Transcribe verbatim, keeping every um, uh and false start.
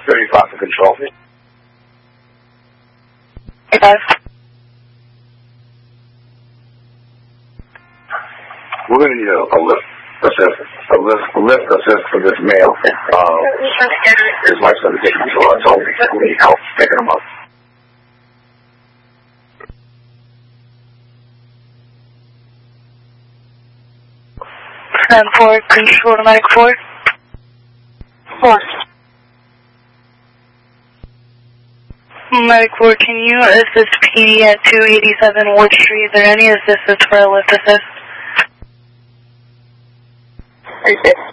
thirty-five to control. thirty-five. We're going to need a, a lift assist, a lift, a lift assist for this male. Uh, his wife's going to take him to us, so we need help picking him up. ten four, control to medic four. four. Medic four, can you assist P D at two eighty-seven Ward Street? Is there any assistance for a lift assist? Assist.